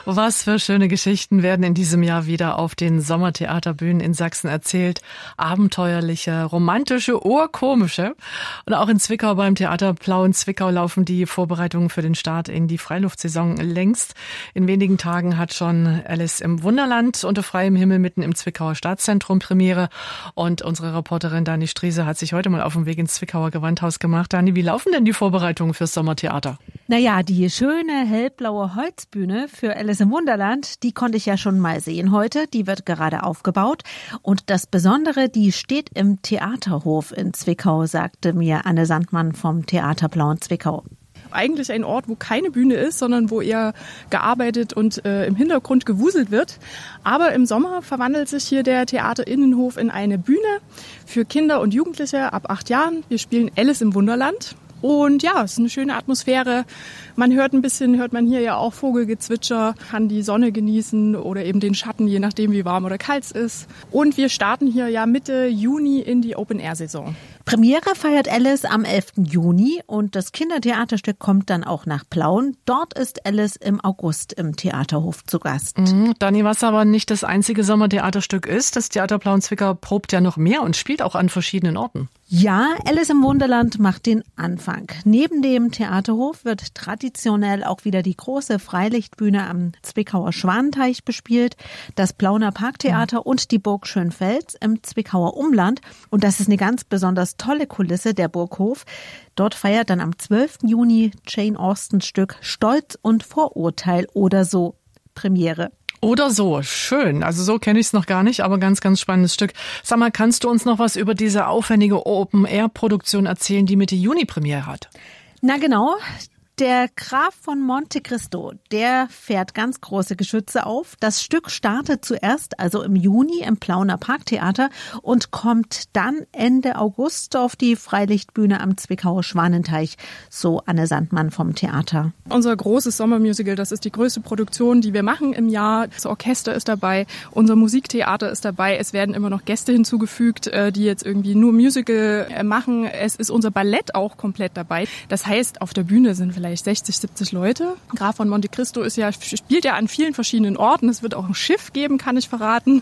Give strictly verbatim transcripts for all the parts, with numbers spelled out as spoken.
Was für schöne Geschichten werden in diesem Jahr wieder auf den Sommertheaterbühnen in Sachsen erzählt. Abenteuerliche, romantische, urkomische. Und auch in Zwickau beim Theater Plauen Zwickau laufen die Vorbereitungen für den Start in die Freiluftsaison längst. In wenigen Tagen hat schon Alice im Wunderland unter freiem Himmel mitten im Zwickauer Staatszentrum Premiere. Und unsere Reporterin Dani Striese hat sich heute mal auf den Weg ins Zwickauer Gewandhaus gemacht. Dani, wie laufen denn die Vorbereitungen fürs Sommertheater? Naja, die schöne hellblaue Holzbühne für Alice im Wunderland, die konnte ich ja schon mal sehen heute. Die wird gerade aufgebaut. Und das Besondere, die steht im Theaterhof in Zwickau, sagte mir Anne Sandmann vom Theater Plauen Zwickau. Eigentlich ein Ort, wo keine Bühne ist, sondern wo eher gearbeitet und äh, im Hintergrund gewuselt wird. Aber im Sommer verwandelt sich hier der Theaterinnenhof in eine Bühne für Kinder und Jugendliche ab acht Jahren. Wir spielen Alice im Wunderland. Und ja, es ist eine schöne Atmosphäre. Man hört ein bisschen, hört man hier ja auch Vogelgezwitscher, kann die Sonne genießen oder eben den Schatten, je nachdem wie warm oder kalt es ist. Und wir starten hier ja Mitte Juni in die Open-Air-Saison. Premiere feiert Alice am elften Juni und das Kindertheaterstück kommt dann auch nach Plauen. Dort ist Alice im August im Theaterhof zu Gast. Mhm, Dani, was aber nicht das einzige Sommertheaterstück ist, das Theater Plauen Zwickau probt ja noch mehr und spielt auch an verschiedenen Orten. Ja, Alice im Wunderland macht den Anfang. Neben dem Theaterhof wird traditionell auch wieder die große Freilichtbühne am Zwickauer Schwanenteich bespielt, das Plauner Parktheater mhm. und die Burg Schönfels im Zwickauer Umland. Und das ist eine ganz besonders tolle Kulisse, der Burghof. Dort feiert dann am zwölften Juni Jane Austens Stück Stolz und Vorurteil oder so Premiere. Oder so, schön. Also so kenne ich es noch gar nicht, aber ganz, ganz spannendes Stück. Sag mal, kannst du uns noch was über diese aufwendige Open-Air-Produktion erzählen, die Mitte Juni Premiere hat? Na genau. Der Graf von Monte Cristo, der fährt ganz große Geschütze auf. Das Stück startet zuerst, also im Juni im Plauner Parktheater und kommt dann Ende August auf die Freilichtbühne am Zwickauer Schwanenteich, so Anne Sandmann vom Theater. Unser großes Sommermusical, das ist die größte Produktion, die wir machen im Jahr. Das Orchester ist dabei, unser Musiktheater ist dabei. Es werden immer noch Gäste hinzugefügt, die jetzt irgendwie nur Musical machen. Es ist unser Ballett auch komplett dabei. Das heißt, auf der Bühne sind vielleicht vielleicht sechzig, siebzig Leute. Graf von Monte Cristo ist ja, spielt ja an vielen verschiedenen Orten. Es wird auch ein Schiff geben, kann ich verraten.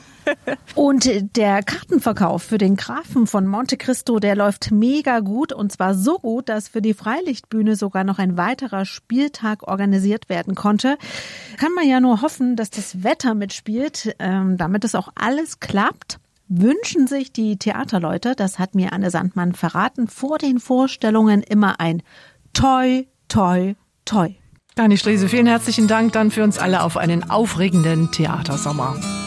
Und der Kartenverkauf für den Grafen von Monte Cristo, der läuft mega gut. Und zwar so gut, dass für die Freilichtbühne sogar noch ein weiterer Spieltag organisiert werden konnte. Kann man ja nur hoffen, dass das Wetter mitspielt, ähm, damit es auch alles klappt. Wünschen sich die Theaterleute, das hat mir Anne Sandmann verraten, vor den Vorstellungen immer ein Toi, Toi, toi. Dani Striese, vielen herzlichen Dank dann für uns alle auf einen aufregenden Theatersommer.